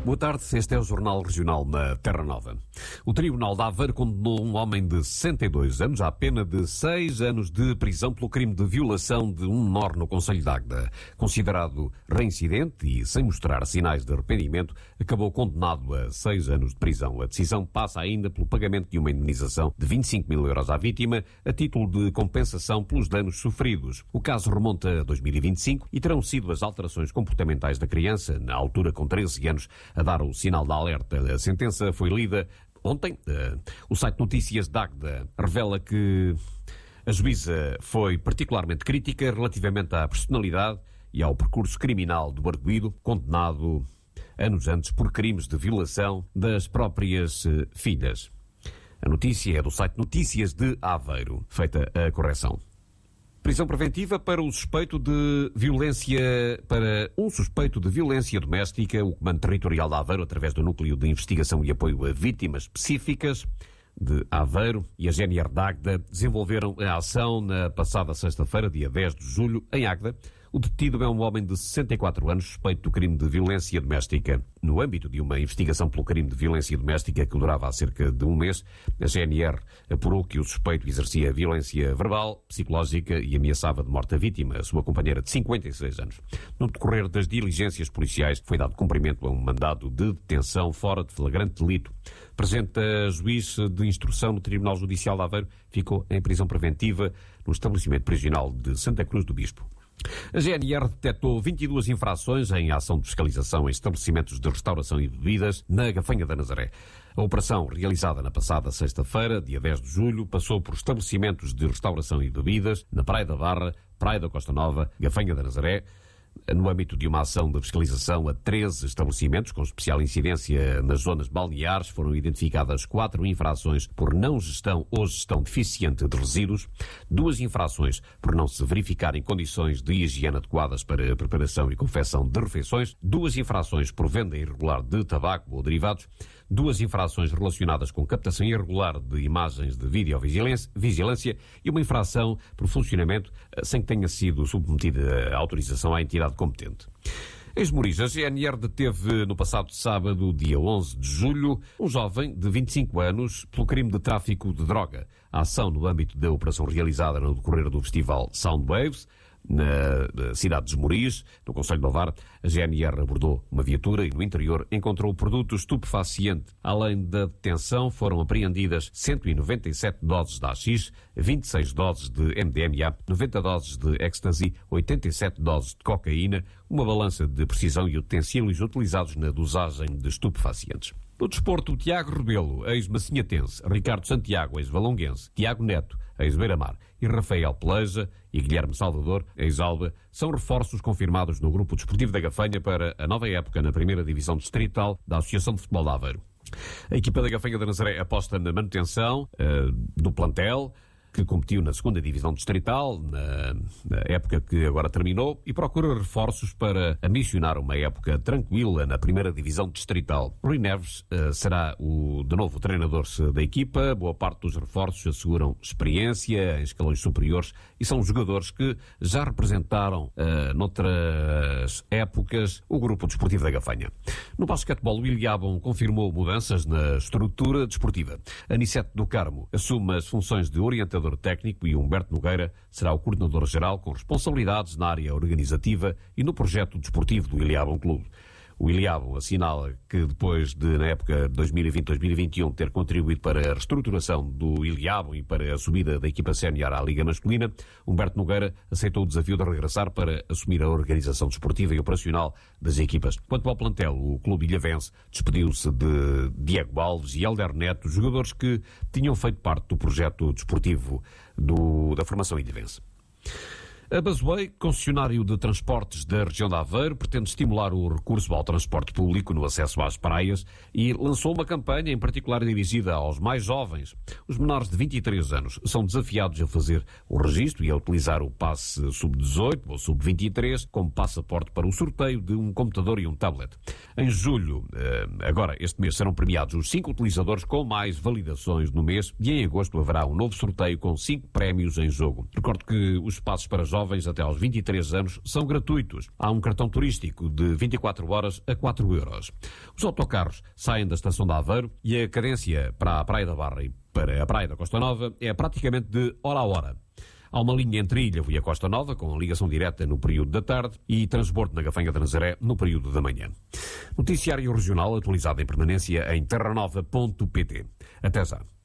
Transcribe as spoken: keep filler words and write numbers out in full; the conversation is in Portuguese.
Boa tarde, este é o Jornal Regional na Terra Nova. O Tribunal de Aveiro condenou um homem de sessenta e dois anos à pena de seis anos de prisão pelo crime de violação de um menor no concelho de Águeda. Considerado reincidente e sem mostrar sinais de arrependimento, acabou condenado a seis anos de prisão. A decisão passa ainda pelo pagamento de uma indemnização de vinte e cinco mil euros à vítima, a título de compensação pelos danos sofridos. O caso remonta a dois mil e vinte e cinco e terão sido as alterações comportamentais da criança, na altura com treze anos, a dar o sinal de alerta. A sentença foi lida ontem. O site Notícias de Águeda revela que a juíza foi particularmente crítica relativamente à personalidade e ao percurso criminal do arguido, condenado anos antes por crimes de violação das próprias filhas. A notícia é do site Notícias de Aveiro. Feita a correção. Prisão preventiva para o suspeito de violência, para um suspeito de violência doméstica. O Comando Territorial de Aveiro, através do Núcleo de Investigação e Apoio a Vítimas Específicas de Aveiro e a G N R de Águeda, desenvolveram a ação na passada sexta-feira, dia dez de julho, em Águeda. O detido é um homem de sessenta e quatro anos, suspeito do crime de violência doméstica. No âmbito de uma investigação pelo crime de violência doméstica que durava há cerca de um mês, a G N R apurou que o suspeito exercia violência verbal, psicológica e ameaçava de morte a vítima, a sua companheira de cinquenta e seis anos. No decorrer das diligências policiais, foi dado cumprimento a um mandado de detenção fora de flagrante delito. Presente a juiz de instrução no Tribunal Judicial de Aveiro, ficou em prisão preventiva no estabelecimento prisional de Santa Cruz do Bispo. A G N R detectou vinte e duas infrações em ação de fiscalização em estabelecimentos de restauração e bebidas na Gafanha da Nazaré. A operação, realizada na passada sexta-feira, dia dez de julho, passou por estabelecimentos de restauração e bebidas na Praia da Barra, Praia da Costa Nova, Gafanha da Nazaré. No âmbito de uma ação de fiscalização a treze estabelecimentos com especial incidência nas zonas balneares, foram identificadas quatro infrações por não gestão ou gestão deficiente de resíduos, duas infrações por não se verificarem condições de higiene adequadas para a preparação e confecção de refeições, duas infrações por venda irregular de tabaco ou derivados, duas infrações relacionadas com captação irregular de imagens de videovigilância e uma infração por funcionamento sem que tenha sido submetida a autorização à entidade competente. Em Esmoriz, a G N R deteve no passado sábado, dia onze de julho, um jovem de vinte e cinco anos pelo crime de tráfico de droga. A ação no âmbito da operação realizada no decorrer do festival Soundwaves, na cidade de Esmoriz, no concelho de Ovar, a G N R abordou uma viatura e no interior encontrou produto estupefaciente. Além da detenção, foram apreendidas cento e noventa e sete doses de haxixe, vinte e seis doses de M D M A, noventa doses de ecstasy, oitenta e sete doses de cocaína, uma balança de precisão e utensílios utilizados na dosagem de estupefacientes. No desporto, Tiago Rebelo, ex-Massinhatense, Ricardo Santiago, ex-Valonguense, Tiago Neto, ex-Beira-Mar, e Rafael Peleja e Guilherme Salvador, ex-Alba, são reforços confirmados no Grupo Desportivo da Gafanha para a nova época na primeira divisão distrital da Associação de Futebol de Aveiro. A equipa da Gafanha da Nazaré aposta na manutenção uh, do plantel, que competiu na segunda divisão distrital, na, na época que agora terminou, e procura reforços para ambicionar uma época tranquila na primeira divisão distrital. Rui Neves uh, será o, de novo, o treinador da equipa. Boa parte dos reforços asseguram experiência em escalões superiores e são jogadores que já representaram uh, noutras épocas o Grupo Desportivo da Gafanha. No basquetebol, o Ilhabão confirmou mudanças na estrutura desportiva. Anicete do Carmo assume as funções de orientador técnico e Humberto Nogueira será o coordenador-geral com responsabilidades na área organizativa e no projeto desportivo do Ilhabão Clube. O Ilhabão assinala que depois de, na época dois mil e vinte a dois mil e vinte e um, ter contribuído para a reestruturação do Ilhabão e para a subida da equipa sénior à Liga Masculina, Humberto Nogueira aceitou o desafio de regressar para assumir a organização desportiva e operacional das equipas. Quanto ao plantel, o clube ilhavense despediu-se de Diego Alves e Helder Neto, jogadores que tinham feito parte do projeto desportivo do, da formação ilhavense. A Busway, concessionário de transportes da região de Aveiro, pretende estimular o recurso ao transporte público no acesso às praias e lançou uma campanha em particular dirigida aos mais jovens. Os menores de vinte e três anos são desafiados a fazer o registro e a utilizar o passe sub dezoito ou sub vinte e três como passaporte para o sorteio de um computador e um tablet. Em julho, agora este mês, serão premiados os cinco utilizadores com mais validações no mês e em agosto haverá um novo sorteio com cinco prémios em jogo. Recordo que os passos para jovens jovens até aos vinte e três anos são gratuitos. Há um cartão turístico de vinte e quatro horas a quatro euros. Os autocarros saem da estação de Aveiro e a cadência para a Praia da Barra e para a Praia da Costa Nova é praticamente de hora a hora. Há uma linha entre Ilhavo e a Costa Nova, com ligação direta no período da tarde e transbordo na Gafanha de Nazaré no período da manhã. Noticiário regional atualizado em permanência em terra nova ponto pt. Até já.